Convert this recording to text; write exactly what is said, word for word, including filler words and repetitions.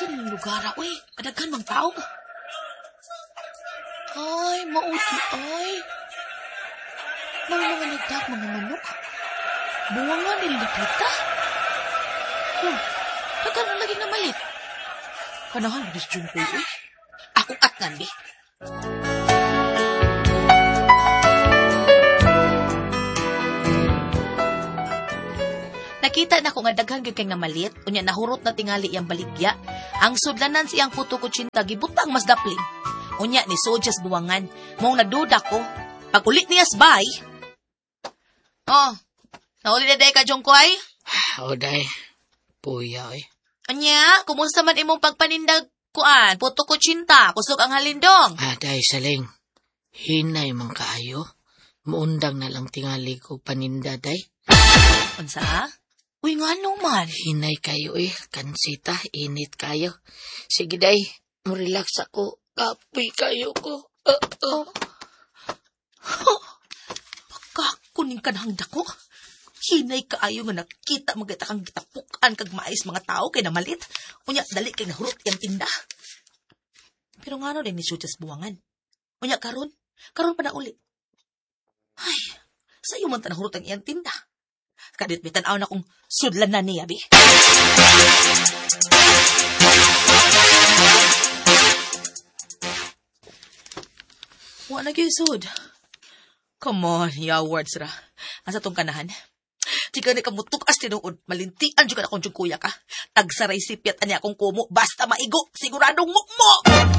Ang lugar, uy. Kadaghan mang tao. Ay, mauti, ay. Mga mga nagdak, mga manok. Buwangan nililikita. Hmm, dagan na lagi na malit. Kanahan, Miss Junkoy, eh. Ako at nandi. Nakita na ko nga daghang gyud kay nga malit, unya nahurot na tingali iyang baligya. Ang sudlanan siyang puto kutsinta gibutang mas dapling. Unya ni Sojas buwangan, mong nagduda ko. Pag ulit niyas bay. Oh, nauli na day ka Jungkoy? O day, puya eh. Anya, kumusta man imong pagpanindag kuan? Puto kutsinta, kusog ang halindong. Ah, day saling. Hinay man kaayo. Muundang na lang tingali ko paninda day. Unsa? Uy nga naman. Hinay kayo eh, kansita, init kayo. Sige day, mo relax ako. Kapoy kayo ko. Uh, uh. Pagkakuning ka nang dako. Hinay kaayo nga nakita magita kang gitapukan kag maayos mga tao kay namalit. Unya dali kay nahurot yang tinda. Pero ngano din ni Sojas buwangan. Unya karon, karon pa na uli. Ay, sayo man ta nahurot ang iyang tinda. Kadit bitan aw na kong sudlan na niya, bi. Wa na gyud sud. Come on, ya words ra. Asa tong kanahan? Di ka ni kamutok as tinuod. Malintian jud ka na kung kuya ka. Tagsaray sipyat ani akong kumo. Basta maigo. Siguradong mo mo!